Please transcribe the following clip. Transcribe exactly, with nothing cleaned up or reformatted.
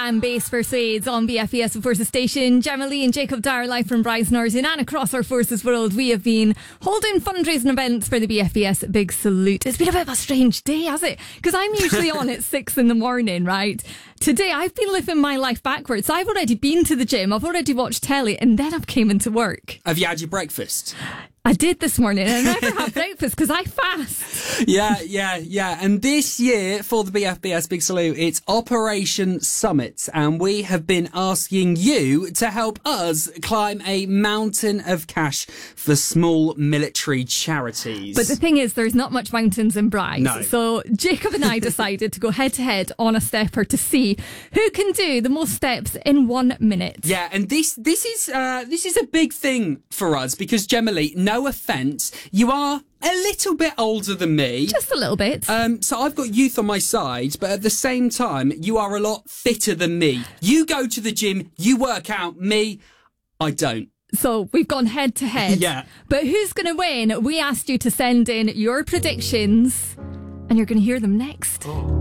and Base Persuades on B F B S Forces Station. Gemma Lee and Jacob Dyer live from Bryce Norton, and across our Forces world we have been holding fundraising events for the B F B S Big Salute. It's been a bit of a strange day, has it? Because I'm usually on at six in the morning, right? Today I've been living my life backwards. I've already been to the gym, I've already watched telly, and then I've came into work. Have you had your breakfast? I did this morning, and I never have breakfast because I fast. Yeah, yeah, yeah. And this year for the B F B S Big Salute, it's Operation Summit, and we have been asking you to help us climb a mountain of cash for small military charities. But the thing is, there's not much mountains in Bryce. No. So Jacob and I decided to go head to head on a stepper to see who can do the most steps in one minute. Yeah, and this this is uh, this is a big thing for us because, Gemma Lee, no offence, you are a little bit older than me. Just a little bit. Um, so I've got youth on my side, but at the same time, you are a lot fitter than me. You go to the gym, you work out. Me, I don't. So we've gone head to head. Yeah. But who's going to win? We asked you to send in your predictions, and you're going to hear them next. Oh.